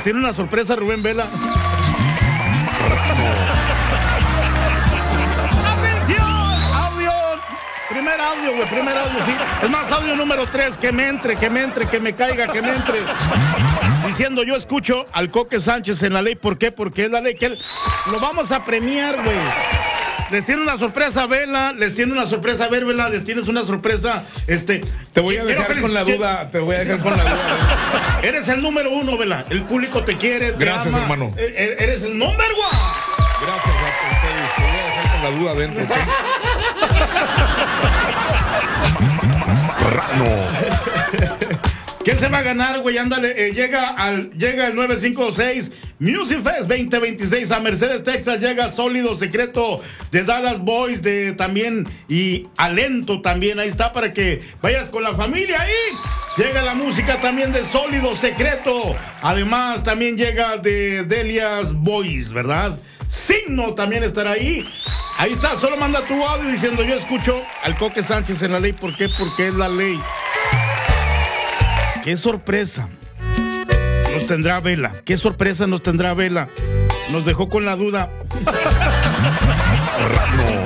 Les tiene una sorpresa Rubén Vela. Primer audio, sí. Es más, audio número 3, que me entre, que me caiga, que me entre. Diciendo, yo escucho al Coque Sánchez en La Ley. ¿Por qué? Porque es la ley que lo vamos a premiar, güey. Les tiene una sorpresa, Vela. Les tiene una sorpresa, Vela. Les tienes una sorpresa, Te voy a dejar con la duda. Eres el número 1, Vela. El público te quiere, te Gracias, ama. hermano. Eres el number 1. Gracias a ustedes. Te voy a dejar con la duda adentro, ¿ok? ¿Qué se va a ganar, güey? Ándale, llega el 956 Music Fest 2026 a Mercedes, Texas. Llega Sólido Secreto de Dallas Boys también y Alento también. Ahí está para que vayas con la familia ahí. Llega la música también de Sólido Secreto. Además, también llega de Delias Boys, ¿verdad? Signo también estará ahí. Ahí está, solo manda tu audio diciendo, yo escucho al Coque Sánchez en La Ley. ¿Por qué? Porque es la ley. ¡Qué sorpresa nos tendrá Vela! ¡Qué sorpresa nos tendrá Vela! Nos dejó con la duda.